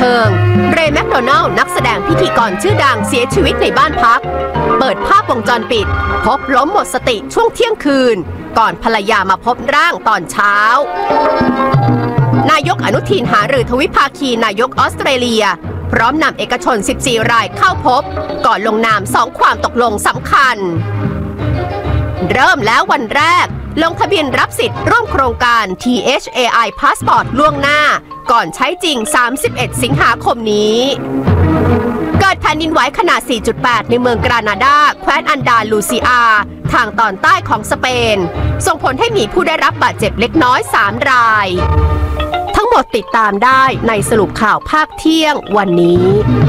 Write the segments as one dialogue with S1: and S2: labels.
S1: ทิงเรย์แมคโดนัลด์นักแสดงพิธีกรชื่อดังเสียชีวิตในบ้านพักเปิดภาพวงจรปิดพบล้มหมดสติช่วงเที่ยงคืนก่อนภรรยามาพบร่างตอนเช้านายกอนุทินหารือทวิภาคีนายกออสเตรเลียพร้อมนำเอกชน14รายเข้าพบก่อนลงนาม2ความตกลงสำคัญเริ่มแล้ววันแรกลงทะเบียนรับสิทธิ์ร่วมโครงการ THAI Passport ล่วงหน้าก่อนใช้จริง31สิงหาคมนี้เกิดแผ่นดินไหวขนาด 4.8 ในเมืองกรานาดาแคว้นอันดาลูซิอาทางตอนใต้ของสเปนส่งผลให้มีผู้ได้รับบาดเจ็บเล็กน้อย3รายทั้งหมดติดตามได้ในสรุปข่าวภาคเที่ยงวันนี้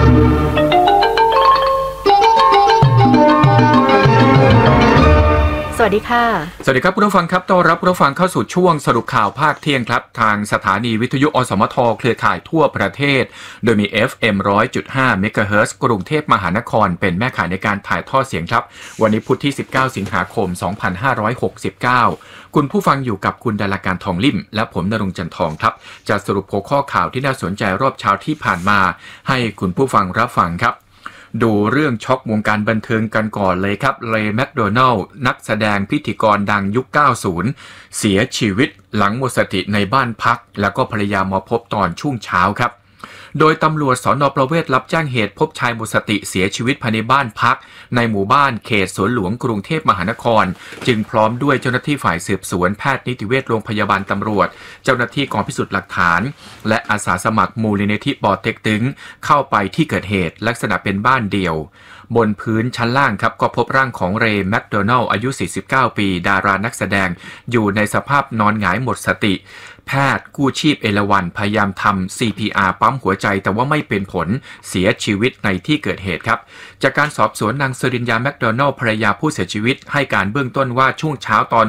S1: สวัสดีค่ะ
S2: สวัสดีครับผู้ฟังครับต้อนรับผู้ฟังเข้าสู่ช่วงสรุปข่าวภาคเที่ยงครับทางสถานีวิทยุอสมทเครือข่ายทั่วประเทศโดยมี FM 100.5 เมกะเฮิรตซ์กรุงเทพมหานครเป็นแม่ข่ายในการถ่ายทอดเสียงครับวันนี้พุธที่19สิงหาคม2569คุณผู้ฟังอยู่กับคุณดาราการทองลิ่มและผมณรงค์จันทองครับจะสรุปหัวข้อข่าวที่น่าสนใจรอบเช้าที่ผ่านมาให้คุณผู้ฟังรับฟังครับดูเรื่องช็อกวงการบันเทิงกันก่อนเลยครับเรย์แมคโดนัลด์นักแสดงพิธีกรดังยุค 90 เสียชีวิตหลังหมดสติในบ้านพักแล้วก็ภรรยามาพบตอนช่วงเช้าครับโดยตำรวจสน.ประเวศรับแจ้งเหตุพบชายหมดสติเสียชีวิตภายในบ้านพักในหมู่บ้านเขตสวนหลวงกรุงเทพมหานครจึงพร้อมด้วยเจ้าหน้าที่ฝ่ายสืบสวนแพทย์นิติเวชโรงพยาบาลตำรวจเจ้าหน้าที่กองพิสูจน์หลักฐานและอาสาสมัครมูลนิธิปอเต็กตึงเข้าไปที่เกิดเหตุลักษณะเป็นบ้านเดี่ยวบนพื้นชั้นล่างครับก็พบร่างของเรย์แมคโดนัลด์อายุ49ปีดารานักแสดงอยู่ในสภาพนอนหงายหมดสติแพทย์กู้ชีพเอราวัณพยายามทำ CPR ปั๊มหัวใจแต่ว่าไม่เป็นผลเสียชีวิตในที่เกิดเหตุครับจากการสอบสวนนางสริญญาแมคโดนัลด์ภรรยาผู้เสียชีวิตให้การเบื้องต้นว่าช่วงเช้าตอน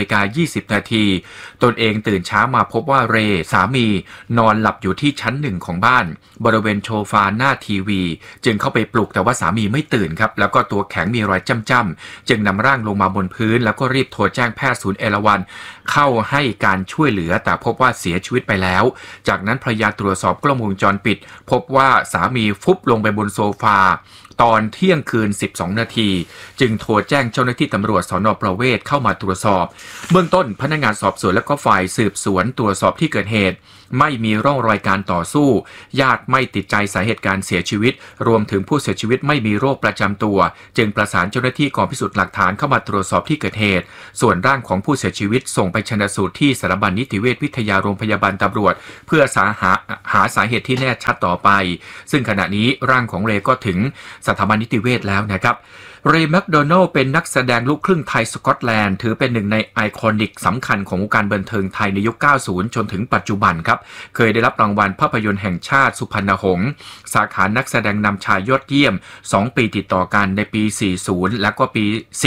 S2: 6:20 นาทีตนเองตื่นเช้ามาพบว่าเรย์สามีนอนหลับอยู่ที่ชั้น1ของบ้านบริเวณโซฟาหน้าทีวีจึงเข้าไปปลุกแต่ว่าสามีไม่ตื่นครับแล้วก็ตัวแข็งมีรอยจ้ำๆจึงนำร่างลงมาบนพื้นแล้วก็รีบโทรแจ้งแพทย์ศูนย์เอราวัณเข้าให้การช่วยเหลือแต่พบว่าเสียชีวิตไปแล้วจากนั้นภรรยาตรวจสอบกล้องวงจรปิดพบว่าสามีฟุบลงไปบนโซฟาตอนเที่ยงคืน12นาทีจึงโทรแจ้งเจ้าหน้าที่ตำรวจสน.ประเวศเข้ามาตรวจสอบเบื้องต้นพนักงานสอบสวนและก็ฝ่ายสืบสวนตรวจสอบที่เกิดเหตุไม่มีร่องรอยการต่อสู้ญาติไม่ติดใจสาเหตุการเสียชีวิตรวมถึงผู้เสียชีวิตไม่มีโรคประจำตัวจึงประสานเจ้าหน้าที่กองพิสูจน์หลักฐานเข้ามาตรวจสอบที่เกิดเหตุส่วนร่างของผู้เสียชีวิตส่งไปชันสูตรที่สถาบันนิติเวชวิทยาโรงพยาบาลตำรวจเพื่อหาสาเหตุที่แน่ชัดต่อไปซึ่งขณะนี้ร่างของเรย์ก็ถึงสถาบันนิติเวชแล้วนะครับเรย์แมคโดนัลด์เป็นนักแสดงลูกครึ่งไทยสกอตแลนด์ถือเป็นหนึ่งในไอคอนิกสำคัญของวงการบันเทิงไทยในยุค 90 จนถึงปัจจุบันครับเคยได้รับรางวัลภาพยนตร์แห่งชาติสุพรรณหงษ์สาขานักแสดงนำชายยอดเยี่ยม2ปีติดต่อกันในปี 40 และก็ปี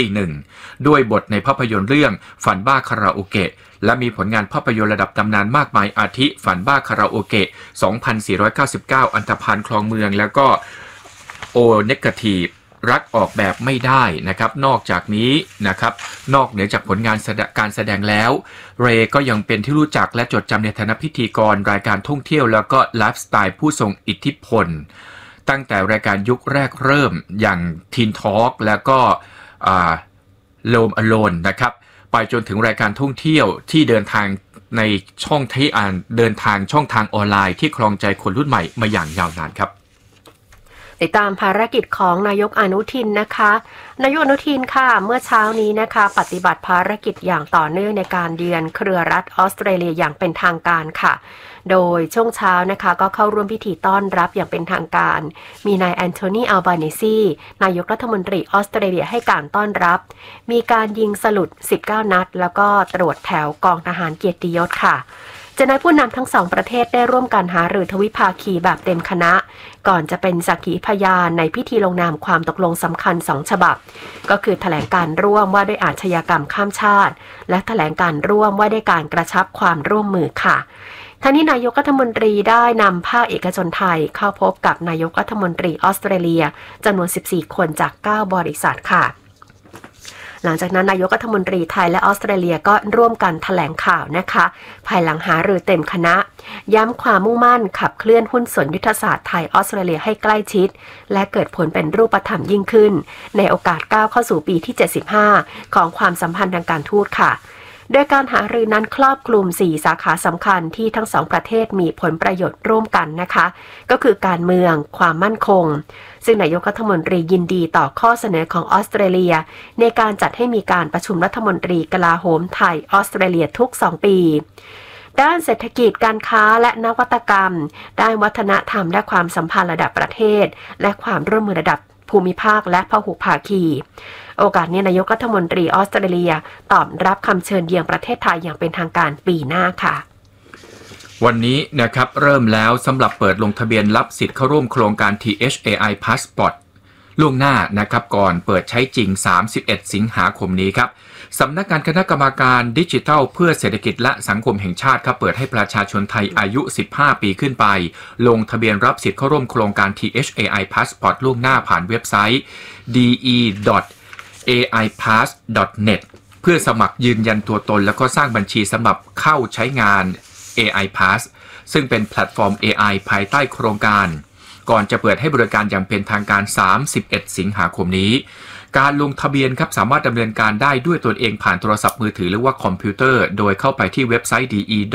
S2: 41 ด้วยบทในภาพยนตร์เรื่องฝันบ้าคาราโอเกะและมีผลงานภาพยนตร์ระดับตำนานมากมายอาทิฝันบ้าคาราโอเกะ 2499 อันธพาลคลองเมืองแล้วก็โอเนกาทีฟรักออกแบบไม่ได้นะครับนอกจากนี้นะครับนอกเหนือจากผลงานการแสดงแล้วเรย์ก็ยังเป็นที่รู้จักและจดจำในฐานะพิธีกรรายการท่องเที่ยวแล้วก็ไลฟ์สไตล์ผู้ทรงอิทธิพลตั้งแต่รายการยุคแรกเริ่มอย่างทีนทอล์กแล้วก็โลมอโลนนะครับไปจนถึงรายการท่องเที่ยวที่เดินทางในช่องที่เดินทางช่องทางออนไลน์ที่ครองใจคนรุ่นใหม่มาอย่างยาวนานครับ
S1: ติดตามภารกิจของนายกอนุทินนะคะนายกอนุทินค่ะเมื่อเช้านี้นะคะปฏิบัติภารกิจอย่างต่อเนื่องในการเยือนเครือรัฐออสเตรเลียอย่างเป็นทางการค่ะโดยช่วงเช้านะคะก็เข้าร่วมพิธีต้อนรับอย่างเป็นทางการมีนายแอนโทนีอัลบานิซีนายกรัฐมนตรีออสเตรเลียให้การต้อนรับมีการยิงสลุด19นัดแล้วก็ตรวจแถวกองทหารเกียรติยศค่ะจะนายผู้นำทั้งสองประเทศได้ร่วมกันหารือทวิภาคีแบบเต็มคณะก่อนจะเป็นสักขีพยานในพิธีลงนามความตกลงสำคัญ2ฉบับก็คือแถลงการร่วมว่าด้วยอาชญากรรมข้ามชาติและแถลงการร่วมว่าด้วยการกระชับความร่วมมือค่ะทั้งนี้นายกรัฐมนตรีได้นำภาคเอกชนไทยเข้าพบกับนายกรัฐมนตรีออสเตรเลียจำนวน14คนจาก9บริษัทค่ะหลังจากนั้นนายกรัฐมนตรีไทยและออสเตรเลียก็ร่วมกันแถลงข่าวนะคะภายหลังหารือเต็มคณะย้ำความมุ่งมั่นขับเคลื่อนหุ้นส่วนยุทธศาสตร์ไทยออสเตรเลียให้ใกล้ชิดและเกิดผลเป็นรูปธรรมยิ่งขึ้นในโอกาสก้าวเข้าสู่ปีที่75ของความสัมพันธ์ทางการทูตค่ะโดยการหารือนั้นครอบคลุม4สาขาสำคัญที่ทั้งสองประเทศมีผลประโยชน์ร่วมกันนะคะก็คือการเมืองความมั่นคงซึ่งนายกรัฐมนตรียินดีต่อข้อเสนอของออสเตรเลียในการจัดให้มีการประชุมรัฐมนตรีกลาโหมไทยออสเตรเลียทุก2ปีด้านเศรษฐกิจการค้าและนวัตกรรมด้านวัฒนธรรมและความสัมพันธ์ระดับประเทศและความร่วมมือระดับภูมิภาคและพหุภาคีโอกาสนี้นายกรัฐมนตรีออสเตรเลียตอบรับคำเชิญเยือนประเทศไทยอย่างเป็นทางการปีหน้าค่ะ
S2: วันนี้นะครับเริ่มแล้วสำหรับเปิดลงทะเบียนรับสิทธิ์เข้าร่วมโครงการ THAI Passport ล่วงหน้านะครับก่อนเปิดใช้จริง31สิงหาคมนี้ครับสำนักงานคณะกรรมการดิจิทัลเพื่อเศรษฐกิจและสังคมแห่งชาติครับเปิดให้ประชาชนไทยอายุ15ปีขึ้นไปลงทะเบียนรับสิทธิ์เข้าร่วมโครงการ THAI Passport ล่วงหน้าผ่านเว็บไซต์ de.aipass.net เพื่อสมัครยืนยันตัวตนแล้วก็สร้างบัญชีสำหรับเข้าใช้งาน AI Pass ซึ่งเป็นแพลตฟอร์ม AI ภายใต้โครงการก่อนจะเปิดให้บริการอย่างเป็นทางการ31สิงหาคมนี้การลงทะเบียนครับสามารถดำเนินการได้ด้วยตนเองผ่านโทรศัพท์มือถือหรือว่าคอมพิวเตอร์โดยเข้าไปที่เว็บไซต์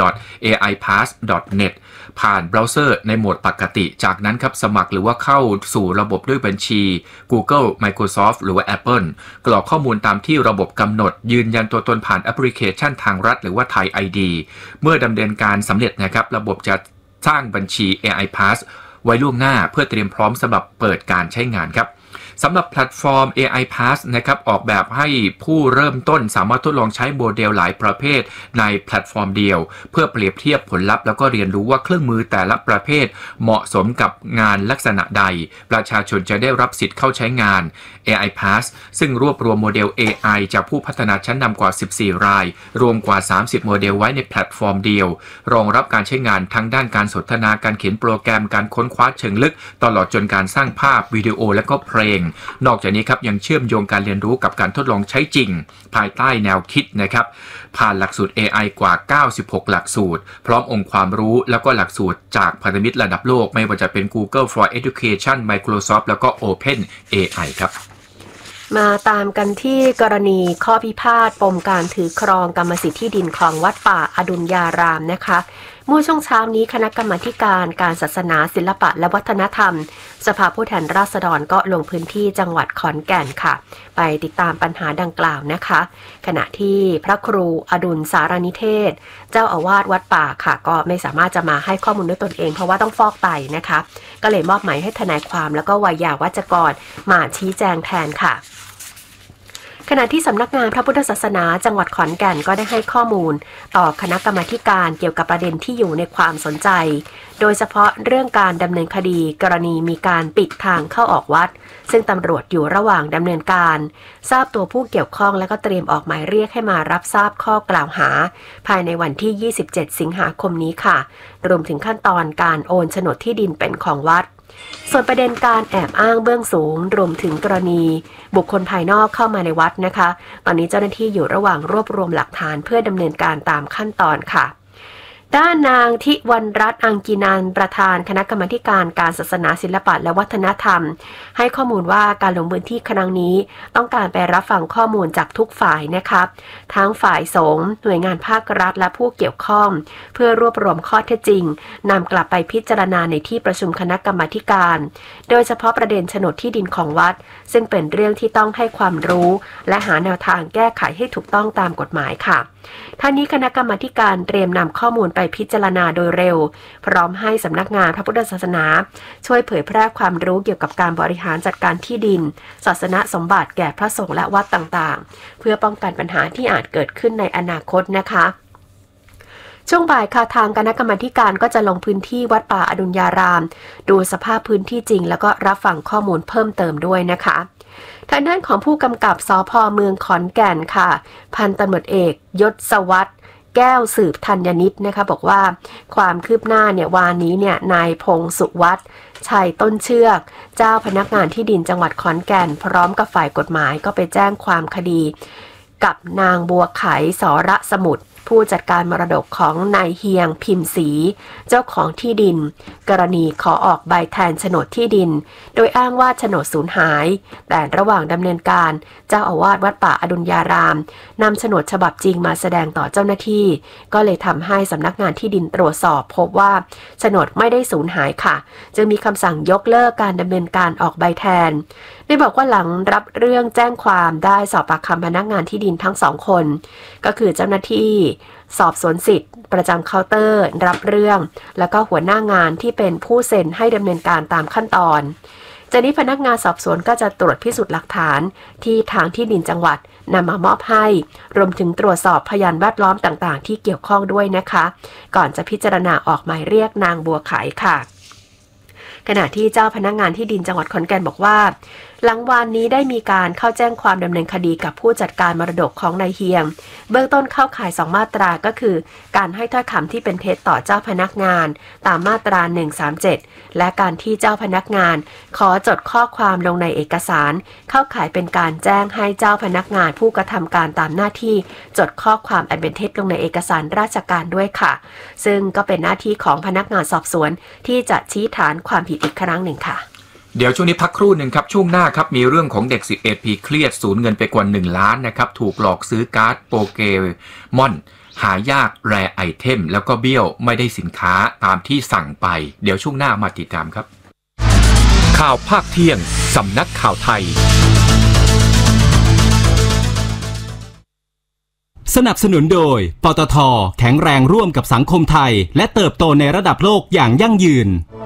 S2: de.aipass.net ผ่านเบราว์เซอร์ในโหมดปกติจากนั้นครับสมัครหรือว่าเข้าสู่ระบบด้วยบัญชี Google Microsoft หรือว่า Apple กรอกข้อมูลตามที่ระบบกำหนดยืนยันตัวตนผ่านแอปพลิเคชันทางรัฐหรือว่า Thai ID เมื่อดำเนินการสำเร็จนะครับระบบจะสร้างบัญชี AI Pass ไว้ล่วงหน้าเพื่อเตรียมพร้อมสำหรับเปิดการใช้งานครับสำหรับแพลตฟอร์ม AI Pass นะครับออกแบบให้ผู้เริ่มต้นสามารถทดลองใช้โมเดลหลายประเภทในแพลตฟอร์มเดียวเพื่อเปรียบเทียบผลลัพธ์แล้วก็เรียนรู้ว่าเครื่องมือแต่ละประเภทเหมาะสมกับงานลักษณะใดประชาชนจะได้รับสิทธิ์เข้าใช้งาน AI Pass ซึ่งรวบรวมโมเดล AI จากผู้พัฒนาชั้นนำกว่า14รายรวมกว่า30โมเดลไว้ในแพลตฟอร์มเดียวรองรับการใช้งานทั้งด้านการสนทนาการเขียนโปรแกรมการค้นคว้าเชิงลึกตลอดจนการสร้างภาพวิดีโอและก็เพลงนอกจากนี้ครับยังเชื่อมโยงการเรียนรู้กับการทดลองใช้จริงภายใต้แนวคิดนะครับผ่านหลักสูตร AI กว่า96หลักสูตรพร้อมองค์ความรู้แล้วก็หลักสูตรจากพันธมิตรระดับโลกไม่ว่าจะเป็น Google for Education Microsoft แล้วก็ Open AI ครับ
S1: มาตามกันที่กรณีข้อพิพาทปมการถือครองกรรมสิทธิ์ที่ดินของวัดป่าอดุลยารามนะคะเมื่อช่วงเช้านี้คณะกรรมาการศาสนาศิลปะและวัฒนธรรมสภาผู้แทนราษฎรก็ลงพื้นที่จังหวัดขอนแก่นค่ะไปติดตามปัญหาดังกล่าวนะคะขณะที่พระครูอดุลสารนิเทศเจ้าอาวาสวัดป่าค่ะก็ไม่สามารถจะมาให้ข้อมูลด้วยตนเองเพราะว่าต้องฟอกไตนะคะก็เลยมอบหมายให้ทนายความแล้วก็ไวยาวัจกรมาชี้แจงแทนค่ะขณะที่สำนักงานพระพุทธศาสนาจังหวัดขอนแก่นก็ได้ให้ข้อมูลต่อคณะกรรมาการเกี่ยวกับประเด็นที่อยู่ในความสนใจโดยเฉพาะเรื่องการดำเนินคดีกรณีมีการปิดทางเข้าออกวัดซึ่งตำรวจอยู่ระหว่างดำเนินการทราบตัวผู้เกี่ยวข้องและก็เตรียมออกหมายเรียกให้มารับทราบข้อกล่าวหาภายในวันที่27สิงหาคมนี้ค่ะรวมถึงขั้นตอนการโอนโฉนดที่ดินเป็นของวัดส่วนประเด็นการแอบอ้างเบื้องสูงรวมถึงกรณีบุคคลภายนอกเข้ามาในวัดนะคะตอนนี้เจ้าหน้าที่อยู่ระหว่างรวบรวมหลักฐานเพื่อดำเนินการตามขั้นตอนค่ะด้านนางทิวรรณรัตน์อังกินันประธานคณะกรรมาการศาสนาศิลปะและวัฒนธรรมให้ข้อมูลว่าการลงพื้นที่ครั้งนี้ต้องการไปรับฟังข้อมูลจากทุกฝ่ายนะครับทั้งฝ่ายสงฆ์หน่วยงานภาครัฐและผู้เกี่ยวข้องเพื่อรวบรวมข้อเท็จจริงนำกลับไปพิจารณาในที่ประชุมคณะกรรมาการโดยเฉพาะประเด็นโฉนดที่ดินของวัดซึ่งเป็นเรื่องที่ต้องให้ความรู้และหาแนวทางแก้ไขให้ถูกต้องตามกฎหมายค่ะท่านนี้คณะกรรมาการเตรียมนำข้อมูลไปพิจารณาโดยเร็วพร้อมให้สำนักงานพระพุทธศาสนาช่วยเผยแพร่ความรู้เกี่ยวกับการบริหารจัดการที่ดินศาสนสมบัติแก่พระสงฆ์และวัดต่างๆเพื่อป้องกันปัญหาที่อาจเกิดขึ้นในอนาคตนะคะช่วงบ่ายค่ะทางคณะกรรมาการก็จะลงพื้นที่วัดป่าอดุลยารามดูสภาพพื้นที่จริงแล้วก็รับฟังข้อมูลเพิ่มเติมด้วยนะคะทางด้านของผู้กำกับสภ.เมืองขอนแก่นค่ะพันตำรวจเอกยศวัฒน์แก้วสืบธัญนิตนะคะบอกว่าความคืบหน้าเนี่ยวานนี้เนี่ยนายพงสุวัฒน์ชัยต้นเชือกเจ้าพนักงานที่ดินจังหวัดขอนแก่นพร้อมกับฝ่ายกฎหมายก็ไปแจ้งความคดีกับนางบัวไขสรสมุทรผู้จัดการมรดกของนายเฮียงพิมพ์ศรีเจ้าของที่ดินกรณีขอออกใบแทนโฉนดที่ดินโดยอ้างว่าโฉนดสูญหายแต่ระหว่างดำเนินการเจ้าอาวาสวัดป่าอดุลยารามนำโฉนดฉบับจริงมาแสดงต่อเจ้าหน้าที่ก็เลยทำให้สำนักงานที่ดินตรวจสอบพบว่าโฉนดไม่ได้สูญหายค่ะจึงมีคำสั่งยกเลิกการดำเนินการออกใบแทนได้บอกว่าหลังรับเรื่องแจ้งความได้สอบปากคำพนักงานที่ดินทั้ง2 คนก็คือเจ้าหน้าที่สอบสวนสิทธิ์ประจำเคาน์เตอร์รับเรื่องแล้วก็หัวหน้างานที่เป็นผู้เซ็นให้ดำเนินการตามขั้นตอนจากนี้พนักงานสอบสวนก็จะตรวจพิสูจน์หลักฐานที่ทางที่ดินจังหวัดนำมามอบให้รวมถึงตรวจสอบพยานแวดล้อมต่างๆที่เกี่ยวข้องด้วยนะคะก่อนจะพิจารณาออกหมายเรียกนางบัวไขค่ะขณะที่เจ้าพนักงานที่ดินจังหวัดขอนแก่นบอกว่าหลังวานนี้ได้มีการเข้าแจ้งความดำเนินคดีกับผู้จัดการมรดกของนายเฮียงเบื้องต้นเข้าข่าย2มาตราก็คือการให้ถ้อยคำที่เป็นเท็จต่อเจ้าพนักงานตามมาตรา137และการที่เจ้าพนักงานขอจดข้อความลงในเอกสารเข้าข่ายเป็นการแจ้งให้เจ้าพนักงานผู้กระทำการตามหน้าที่จดข้อความอันเป็นเท็จลงในเอกสารราชการด้วยค่ะซึ่งก็เป็นหน้าที่ของพนักงานสอบสวนที่จะชี้ฐานความผิดอีกครั้งหนึ่งค่ะ
S2: เดี๋ยวช่วงนี้พักครู่หนึ่งครับช่วงหน้าครับมีเรื่องของเด็ก11 ปีเครียดสูญเงินไปกว่า1 ล้านนะครับถูกหลอกซื้อการ์ดโปเกมอนหายากแรร์ไอเทมแล้วก็เบี้ยวไม่ได้สินค้าตามที่สั่งไปเดี๋ยวช่วงหน้ามาติดตามครับข่าวภาคเที่ยงสำนักข่าวไทย
S3: สนับสนุนโดยปตท.แข็งแรงร่วมกับสังคมไทยและเติบโตในระดับโลกอย่างยั่งยืน